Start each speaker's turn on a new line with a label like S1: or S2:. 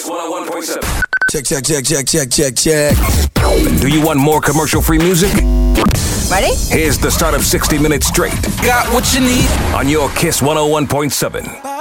S1: Kiss 101.7.
S2: Check.
S1: Do you want more commercial-free music?
S3: Ready?
S1: Here's the start of 60 Minutes Straight
S4: Got what you need
S1: on your Kiss 101.7.